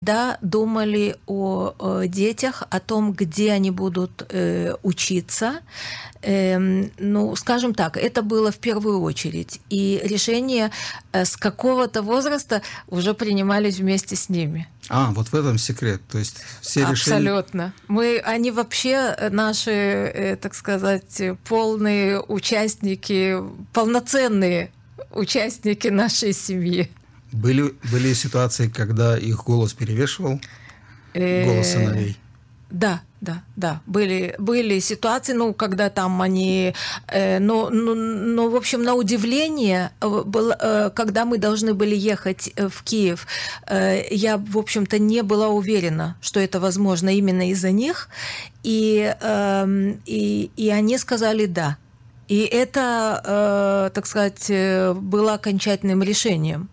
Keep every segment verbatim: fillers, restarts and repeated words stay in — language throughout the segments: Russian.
всегда думали о, о детях, о том, где они будут э, учиться. Э, ну, скажем так, это было в первую очередь. И решения э, с какого-то возраста уже принимались вместе с ними. А, вот в этом секрет. То есть все решения... Абсолютно. Мы, они вообще наши, э, так сказать, полные участники, полноценные участники нашей семьи. Были, были ситуации, когда их голос перевешивал голос сыновей? Да, да, да. Были, были ситуации, ну, когда там они... Э, но, но, но, в общем, на удивление, был, э, когда мы должны были ехать в Киев, э, я, в общем-то, не была уверена, что это возможно именно из-за них. И, э, и, и они сказали «да». И это, э, так сказать, было окончательным решением.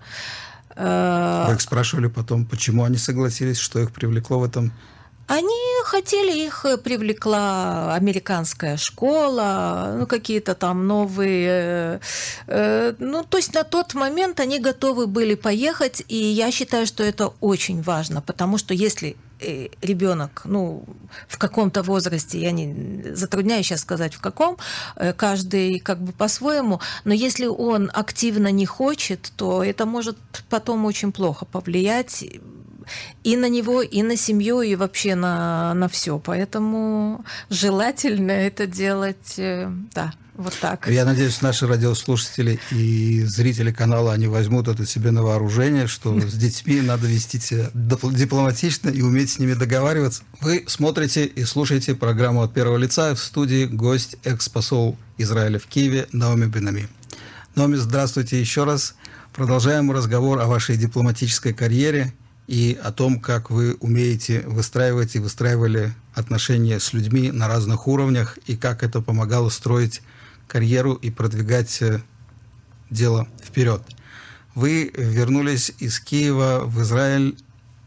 Вы их спрашивали потом, почему они согласились, что их привлекло в этом? Они хотели, их привлекла американская школа, ну, какие-то там новые... Э, ну, то есть на тот момент они готовы были поехать, и я считаю, что это очень важно, потому что если ребенок, ну, в каком-то возрасте, я не затрудняюсь сейчас сказать, в каком, каждый как бы по-своему, но если он активно не хочет, то это может потом очень плохо повлиять и на него, и на семью, и вообще на, на все. Поэтому желательно это делать, да, вот так. Я надеюсь, наши радиослушатели и зрители канала, они возьмут это себе на вооружение, что с детьми надо вести себя дипломатично и уметь с ними договариваться. Вы смотрите и слушаете программу «От первого лица». В студии гость, экс-посол Израиля в Киеве Наоми Бен-Ami. Наоми, здравствуйте еще раз. Продолжаем разговор о вашей дипломатической карьере и о том, как вы умеете выстраивать и выстраивали отношения с людьми на разных уровнях, и как это помогало строить карьеру и продвигать дело вперед. Вы вернулись из Киева в Израиль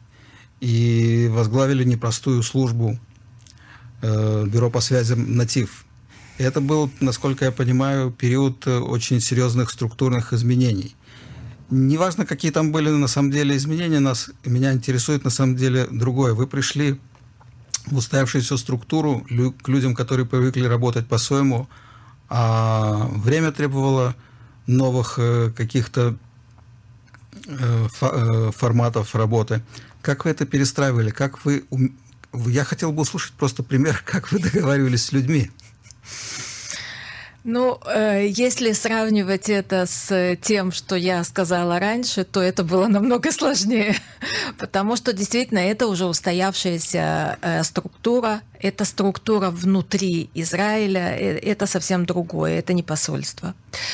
и возглавили непростую службу э, Бюро по связям «Натив». Это был, насколько я понимаю, период очень серьезных структурных изменений. Неважно, какие там были на самом деле изменения, нас, меня интересует на самом деле другое. Вы пришли в устоявшуюся структуру лю, к людям, которые привыкли работать по-своему, а время требовало новых э, каких-то э, фо, э, форматов работы. Как вы это перестраивали? Как вы... Я хотел бы услышать просто пример, как вы договаривались с людьми. Ну, э, если сравнивать это с тем, что я сказала раньше, то это было намного сложнее, потому что действительно это уже устоявшаяся э, структура, это структура внутри Израиля, э, это совсем другое, это не посольство.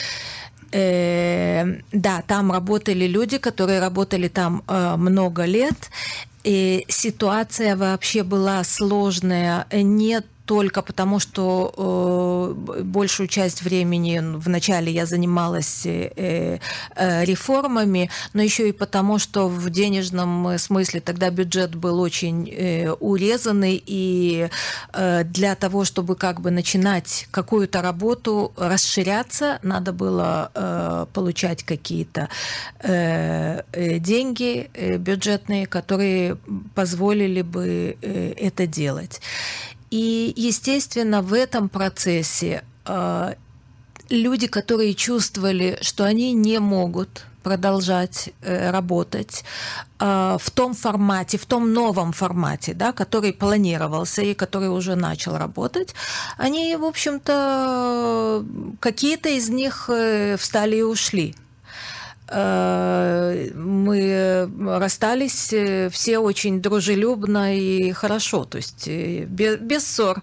Э, да, там работали люди, которые работали там э, много лет, и ситуация вообще была сложная, нет только потому, что э, большую часть времени вначале я занималась э, э, реформами, но еще и потому, что в денежном смысле тогда бюджет был очень э, урезанный, и э, для того, чтобы как бы начинать какую-то работу, расширяться, надо было э, получать какие-то э, э, деньги э, бюджетные, которые позволили бы э, это делать. И, естественно, в этом процессе э, люди, которые чувствовали, что они не могут продолжать э, работать э, в том формате, в том новом формате, да, который планировался и который уже начал работать, они, в общем-то, какие-то из них э, встали и ушли. Мы расстались все очень дружелюбно и хорошо, то есть без, без ссор.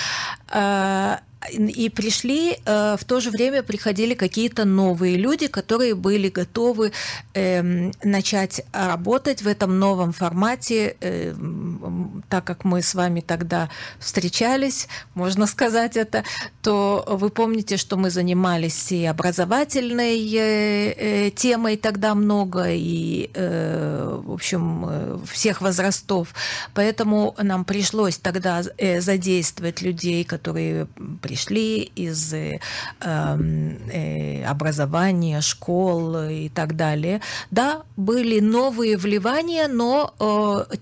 И пришли, в то же время приходили какие-то новые люди, которые были готовы э, начать работать в этом новом формате, э, так как мы с вами тогда встречались, можно сказать это, то вы помните, что мы занимались и образовательной э, темой тогда много, и, э, в общем, всех возрастов. Поэтому нам пришлось тогда задействовать людей, которые пришли из э, э, образования, школ и так далее. Да, были новые вливания, но э,